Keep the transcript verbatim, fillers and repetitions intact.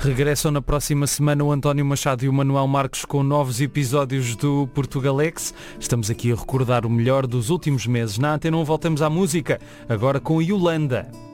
Regressam na próxima semana o António Machado e o Manuel Marques com novos episódios do Portugalex. Estamos aqui a recordar o melhor dos últimos meses. Na Antena um voltamos à música, agora com Yolanda.